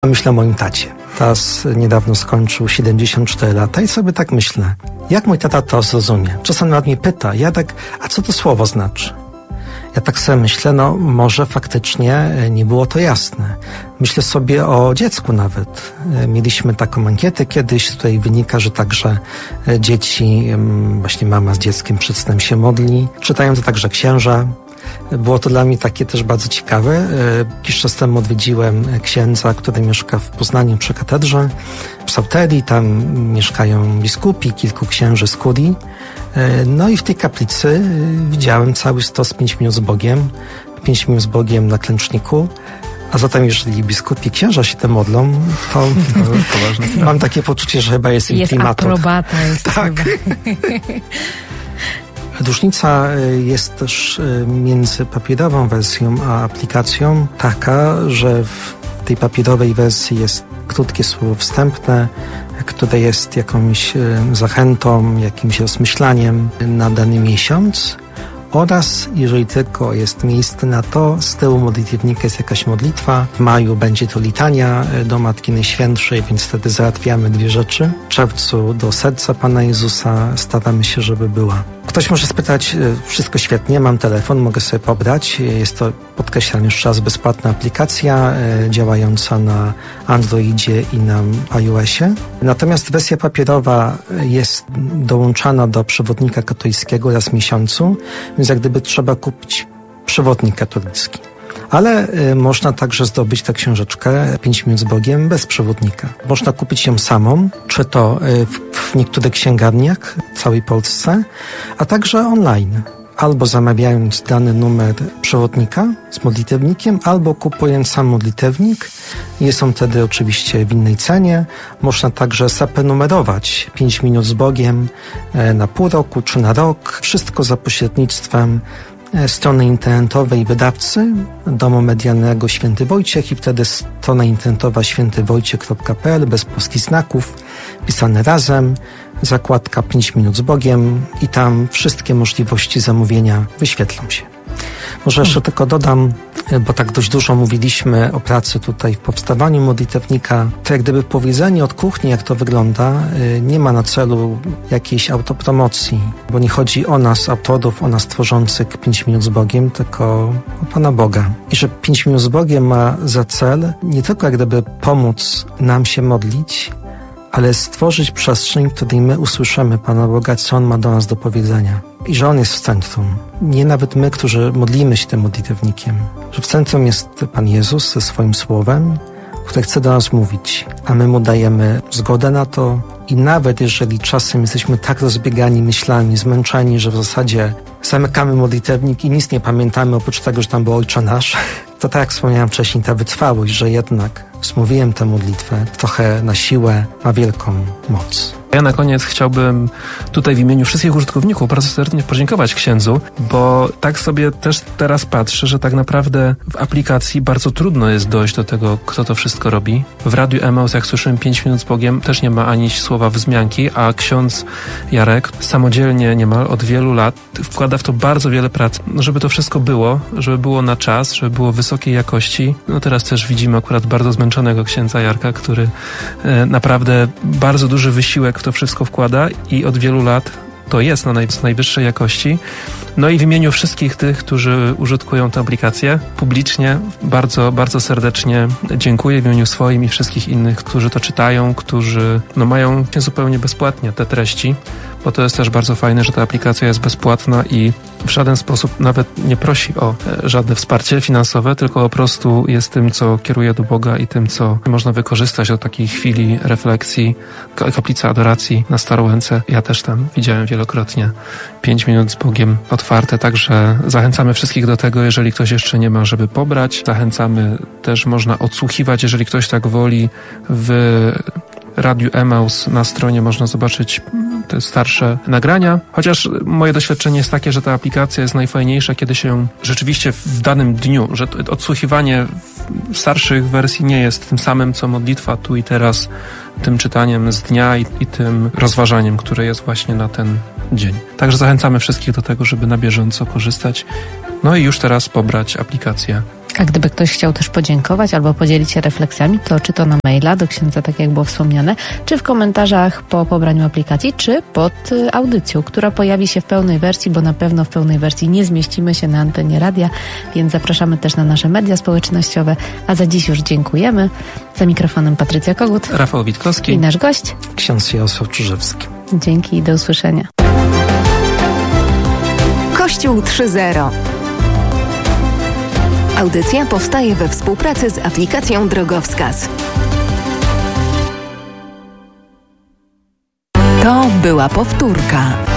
Myślę o moim tacie. Teraz niedawno skończył 74 lata i sobie tak myślę, jak mój tata to zrozumie? Czasem nawet mnie pyta, Jadek, a co to słowo znaczy? Ja tak sobie myślę, może faktycznie nie było to jasne. Myślę sobie o dziecku nawet. Mieliśmy taką ankietę kiedyś, z której wynika, że także dzieci, właśnie mama z dzieckiem przed snem się modli. Czytają to także księża. Było to dla mnie takie też bardzo ciekawe. Jakiś czas temu odwiedziłem księdza, który mieszka w Poznaniu przy katedrze, w Psałterii. Tam mieszkają biskupi, kilku księży z kurii. No i w tej kaplicy widziałem cały stos 5 minut z Bogiem. 5 minut z Bogiem na klęczniku. A zatem jeżeli biskupi i księża się tam modlą, to mam takie poczucie, że chyba jest klimator. Aprobata jest tak. Różnica jest też między papierową wersją a aplikacją taka, że w tej papierowej wersji jest krótkie słowo wstępne, które jest jakąś zachętą, jakimś rozmyślaniem na dany miesiąc. Oraz, jeżeli tylko jest miejsce na to, z tyłu modlitewnika jest jakaś modlitwa. W maju będzie to litania do Matki Najświętszej, więc wtedy załatwiamy 2 rzeczy. W czerwcu do serca Pana Jezusa staramy się, żeby była. Ktoś może spytać, wszystko świetnie, mam telefon, mogę sobie pobrać. Jest to, podkreślam jeszcze raz, bezpłatna aplikacja działająca na Androidzie i na iOSie. Natomiast wersja papierowa jest dołączana do przewodnika katolickiego raz w miesiącu, więc jak gdyby trzeba kupić przewodnik katolicki. Ale można także zdobyć tę książeczkę 5 minut z Bogiem bez przewodnika. Można kupić ją samą, czy to w niektórych księgarniach w całej Polsce, a także online. Albo zamawiając dany numer przewodnika z modlitewnikiem, albo kupując sam modlitewnik. Jest on wtedy oczywiście w innej cenie. Można także zaprenumerować 5 minut z Bogiem na pół roku czy na rok. Wszystko za pośrednictwem strony internetowej wydawcy Domu Medialnego Święty Wojciech i wtedy strona internetowa świętywojciech.pl bez polskich znaków, pisane razem, zakładka 5 minut z Bogiem i tam wszystkie możliwości zamówienia wyświetlą się. Może jeszcze tylko dodam, bo tak dość dużo mówiliśmy o pracy tutaj w powstawaniu modlitewnika, to jak gdyby powiedzenie od kuchni, jak to wygląda, nie ma na celu jakiejś autopromocji, bo nie chodzi o nas, autorów, o nas tworzących 5 minut z Bogiem, tylko o Pana Boga. I że 5 minut z Bogiem ma za cel nie tylko jak gdyby pomóc nam się modlić, ale stworzyć przestrzeń, w której my usłyszymy Pana Boga, co On ma do nas do powiedzenia. I że On jest w centrum. Nie nawet my, którzy modlimy się tym modlitewnikiem. Że w centrum jest Pan Jezus ze swoim słowem, które chce do nas mówić, a my Mu dajemy zgodę na to. I nawet jeżeli czasem jesteśmy tak rozbiegani myślami, zmęczeni, że w zasadzie zamykamy modlitewnik i nic nie pamiętamy, oprócz tego, że tam był Ojcze Nasz, to tak jak wspomniałem wcześniej, ta wytrwałość, że jednak zmówiłem tę modlitwę trochę na siłę, ma wielką moc. Ja na koniec chciałbym tutaj w imieniu wszystkich użytkowników bardzo serdecznie podziękować księdzu, bo tak sobie też teraz patrzę, że tak naprawdę w aplikacji bardzo trudno jest dojść do tego, kto to wszystko robi. W Radiu Emaus, jak słyszymy 5 minut z Bogiem, też nie ma ani słowa wzmianki, a ksiądz Jarek samodzielnie niemal od wielu lat wkłada w to bardzo wiele pracy, żeby to wszystko było, żeby było na czas, żeby było wysokiej jakości. No teraz też widzimy akurat bardzo zmęczonego księdza Jarka, który naprawdę bardzo duży wysiłek w to wszystko wkłada i od wielu lat to jest na najwyższej jakości. No i w imieniu wszystkich tych, którzy użytkują tę aplikację, publicznie bardzo, bardzo serdecznie dziękuję w imieniu swoim i wszystkich innych, którzy to czytają, którzy mają zupełnie bezpłatnie te treści, bo to jest też bardzo fajne, że ta aplikacja jest bezpłatna i w żaden sposób nawet nie prosi o żadne wsparcie finansowe, tylko po prostu jest tym, co kieruje do Boga i tym, co można wykorzystać do takiej chwili refleksji, kaplica adoracji na Starołęce. Ja też tam widziałem wielokrotnie 5 minut z Bogiem otwarte, także zachęcamy wszystkich do tego, jeżeli ktoś jeszcze nie ma, żeby pobrać. Zachęcamy też, można odsłuchiwać, jeżeli ktoś tak woli, w Radiu Emaus na stronie można zobaczyć te starsze nagrania, chociaż moje doświadczenie jest takie, że ta aplikacja jest najfajniejsza, kiedy się rzeczywiście w danym dniu, że odsłuchiwanie starszych wersji nie jest tym samym, co modlitwa tu i teraz, tym czytaniem z dnia i tym rozważaniem, które jest właśnie na ten dzień. Także zachęcamy wszystkich do tego, żeby na bieżąco korzystać, no i już teraz pobrać aplikację A gdyby ktoś chciał też podziękować albo podzielić się refleksjami, to czy to na maila do księdza, tak jak było wspomniane, czy w komentarzach po pobraniu aplikacji, czy pod audycją, która pojawi się w pełnej wersji, bo na pewno w pełnej wersji nie zmieścimy się na antenie radia, więc zapraszamy też na nasze media społecznościowe. A za dziś już dziękujemy. Za mikrofonem Patrycja Kogut, Rafał Witkowski i nasz gość, ksiądz Jarosław Czyżewski. Dzięki i do usłyszenia. Kościół 3.0. Audycja powstaje we współpracy z aplikacją Drogowskaz. To była powtórka.